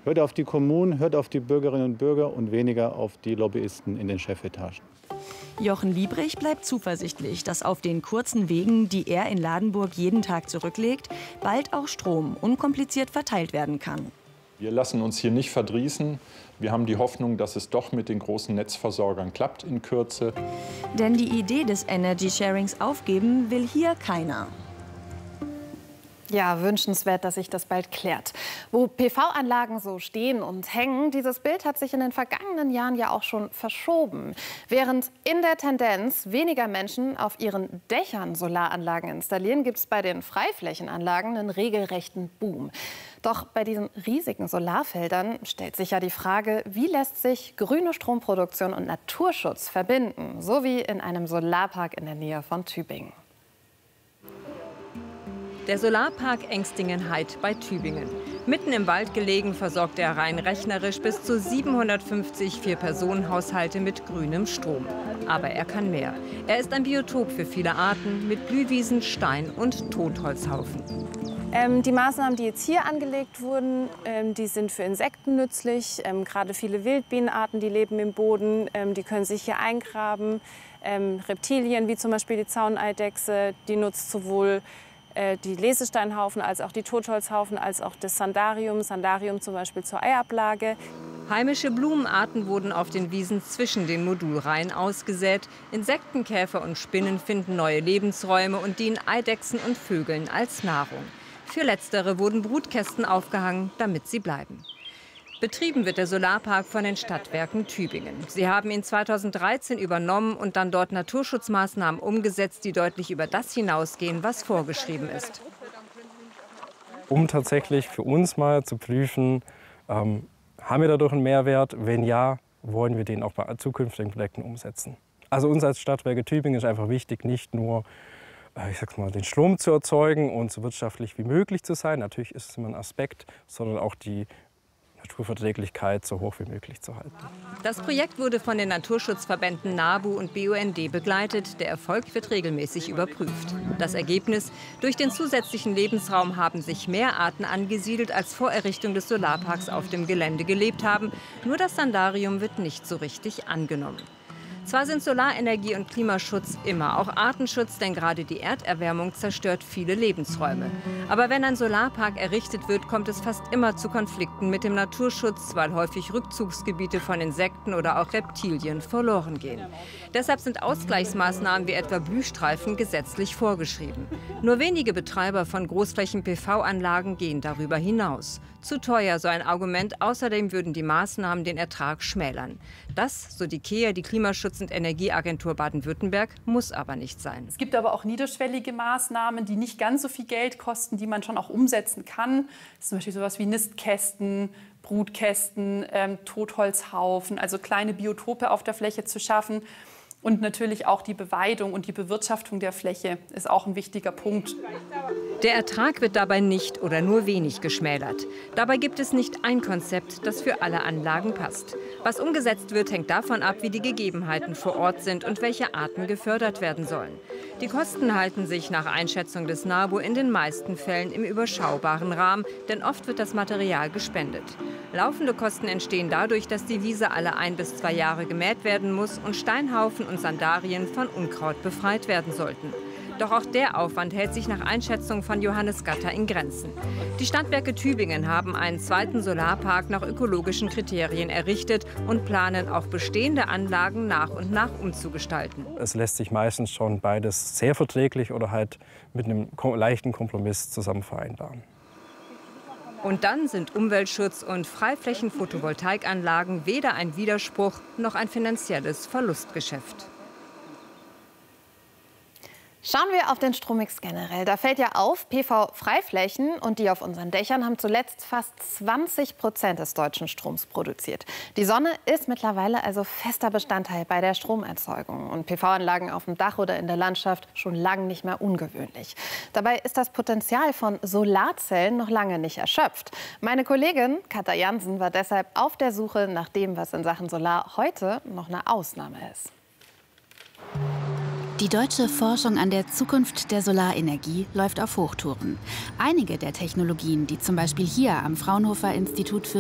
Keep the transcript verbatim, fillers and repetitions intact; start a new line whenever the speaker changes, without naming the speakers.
Hört auf die Kommunen, hört auf die Bürgerinnen und Bürger und weniger auf die Lobbyisten in den Chefetagen.
Jochen Liebrich bleibt zuversichtlich, dass auf den kurzen Wegen, die er in Ladenburg jeden Tag zurücklegt, bald auch Strom unkompliziert verteilt werden kann.
Wir lassen uns hier nicht verdrießen. Wir haben die Hoffnung, dass es doch mit den großen Netzversorgern klappt in Kürze.
Denn die Idee des Energy Sharings aufgeben will hier keiner.
Ja, wünschenswert, dass sich das bald klärt. Wo P V-Anlagen so stehen und hängen, dieses Bild hat sich in den vergangenen Jahren ja auch schon verschoben. Während in der Tendenz weniger Menschen auf ihren Dächern Solaranlagen installieren, gibt es bei den Freiflächenanlagen einen regelrechten Boom. Doch bei diesen riesigen Solarfeldern stellt sich ja die Frage, wie lässt sich grüne Stromproduktion und Naturschutz verbinden? So wie in einem Solarpark in der Nähe von Tübingen.
Der Solarpark Engstingen-Heid bei Tübingen. Mitten im Wald gelegen, versorgt er rein rechnerisch bis zu siebenhundertfünfzig Vier-Personen-Haushalte mit grünem Strom. Aber er kann mehr. Er ist ein Biotop für viele Arten mit Blühwiesen, Stein- und Totholzhaufen.
Ähm, die Maßnahmen, die jetzt hier angelegt wurden, ähm, die sind für Insekten nützlich. Ähm, gerade viele Wildbienenarten, die leben im Boden, ähm, die können sich hier eingraben. Ähm, Reptilien, wie zum Beispiel die Zauneidechse, die nutzt sowohl die Lesesteinhaufen als auch die Totholzhaufen, als auch das Sandarium, Sandarium zum Beispiel zur Eiablage.
Heimische Blumenarten wurden auf den Wiesen zwischen den Modulreihen ausgesät. Insekten, Käfer und Spinnen finden neue Lebensräume und dienen Eidechsen und Vögeln als Nahrung. Für letztere wurden Brutkästen aufgehangen, damit sie bleiben. Betrieben wird der Solarpark von den Stadtwerken Tübingen. Sie haben ihn zweitausenddreizehn übernommen und dann dort Naturschutzmaßnahmen umgesetzt, die deutlich über das hinausgehen, was vorgeschrieben ist.
Um tatsächlich für uns mal zu prüfen, ähm, haben wir dadurch einen Mehrwert? Wenn ja, wollen wir den auch bei zukünftigen Projekten umsetzen. Also uns als Stadtwerke Tübingen ist einfach wichtig, nicht nur äh, ich sag's mal, den Strom zu erzeugen und so wirtschaftlich wie möglich zu sein. Natürlich ist es immer ein Aspekt, sondern auch die Naturverträglichkeit so hoch wie möglich zu halten.
Das Projekt wurde von den Naturschutzverbänden NABU und B U N D begleitet. Der Erfolg wird regelmäßig überprüft. Das Ergebnis: Durch den zusätzlichen Lebensraum haben sich mehr Arten angesiedelt, als vor Errichtung des Solarparks auf dem Gelände gelebt haben. Nur das Sandarium wird nicht so richtig angenommen. Zwar sind Solarenergie und Klimaschutz immer auch Artenschutz, denn gerade die Erderwärmung zerstört viele Lebensräume. Aber wenn ein Solarpark errichtet wird, kommt es fast immer zu Konflikten mit dem Naturschutz, weil häufig Rückzugsgebiete von Insekten oder auch Reptilien verloren gehen. Deshalb sind Ausgleichsmaßnahmen wie etwa Blühstreifen gesetzlich vorgeschrieben. Nur wenige Betreiber von Großflächen-P V-Anlagen gehen darüber hinaus. Zu teuer, so ein Argument. Außerdem würden die Maßnahmen den Ertrag schmälern. Das, so die K E A, die Klimaschutz- und Energieagentur Baden-Württemberg, muss aber nicht sein.
Es gibt aber auch niederschwellige Maßnahmen, die nicht ganz so viel Geld kosten, die man schon auch umsetzen kann. Das ist zum Beispiel sowas wie Nistkästen, Brutkästen, ähm, Totholzhaufen, also kleine Biotope auf der Fläche zu schaffen. Und natürlich auch die Beweidung und die Bewirtschaftung der Fläche ist auch ein wichtiger Punkt.
Der Ertrag wird dabei nicht oder nur wenig geschmälert. Dabei gibt es nicht ein Konzept, das für alle Anlagen passt. Was umgesetzt wird, hängt davon ab, wie die Gegebenheiten vor Ort sind und welche Arten gefördert werden sollen. Die Kosten halten sich nach Einschätzung des NABU in den meisten Fällen im überschaubaren Rahmen, denn oft wird das Material gespendet. Laufende Kosten entstehen dadurch, dass die Wiese alle ein bis zwei Jahre gemäht werden muss und Steinhaufen und Sandarien von Unkraut befreit werden sollten. Doch auch der Aufwand hält sich nach Einschätzung von Johannes Gatter in Grenzen. Die Stadtwerke Tübingen haben einen zweiten Solarpark nach ökologischen Kriterien errichtet und planen, auch bestehende Anlagen nach und nach umzugestalten.
Es lässt sich meistens schon beides sehr verträglich oder halt mit einem leichten Kompromiss zusammen vereinbaren.
Und dann sind Umweltschutz und Freiflächen-Photovoltaikanlagen weder ein Widerspruch noch ein finanzielles Verlustgeschäft.
Schauen wir auf den Strommix generell. Da fällt ja auf, P V-Freiflächen und die auf unseren Dächern haben zuletzt fast zwanzig Prozent des deutschen Stroms produziert. Die Sonne ist mittlerweile also fester Bestandteil bei der Stromerzeugung. Und P V-Anlagen auf dem Dach oder in der Landschaft schon lange nicht mehr ungewöhnlich. Dabei ist das Potenzial von Solarzellen noch lange nicht erschöpft. Meine Kollegin Katja Jansen war deshalb auf der Suche nach dem, was in Sachen Solar heute noch eine Ausnahme ist.
Die deutsche Forschung an der Zukunft der Solarenergie läuft auf Hochtouren. Einige der Technologien, die zum Beispiel hier am Fraunhofer Institut für